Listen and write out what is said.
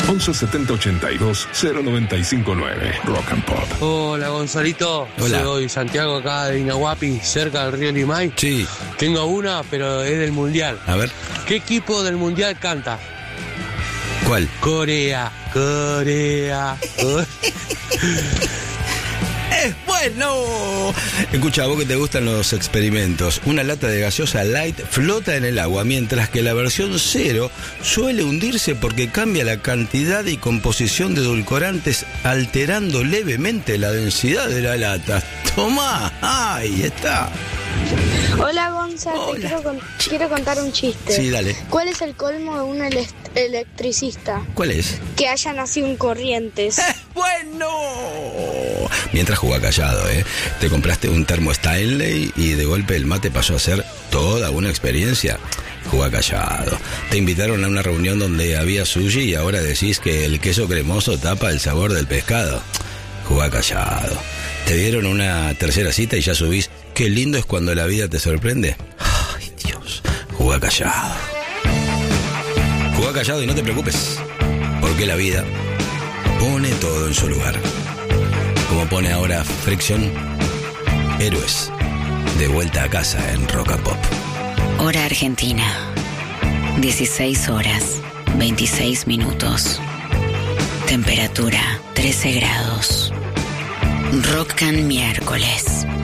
11 70 82 0959. Rock and Pop. Hola, Gonzalito. Hola. Soy Santiago, acá de Inahuapi, cerca del río Limay. Sí. Tengo una, pero es del Mundial. A ver. ¿Qué equipo del Mundial canta? ¿Cuál? Corea. ¡Es bueno! Escucha, a vos que te gustan los experimentos. Una lata de gaseosa light flota en el agua, mientras que la versión cero suele hundirse porque cambia la cantidad y composición de edulcorantes, alterando levemente la densidad de la lata. ¡Tomá! ¡Ahí está! Hola, Gonza, Hola. quiero contar un chiste. Sí, dale. ¿Cuál es el colmo de un electricista? ¿Cuál es? Que haya nacido en Corrientes. ¡Bueno! Mientras jugá callado, ¿eh? Te compraste un termo Stanley y de golpe el mate pasó a ser toda una experiencia. Jugá callado. Te invitaron a una reunión donde había sushi y ahora decís que el queso cremoso tapa el sabor del pescado. Jugá callado. Te dieron una tercera cita y ya subís. Qué lindo es cuando la vida te sorprende. Ay, Dios. Jugá callado. Jugá callado y no te preocupes, porque la vida pone todo en su lugar. Como pone ahora Friction, Héroes, de vuelta a casa en Rock and Pop. Hora Argentina, 16 horas, 26 minutos. Temperatura 13 grados. Rock and miércoles.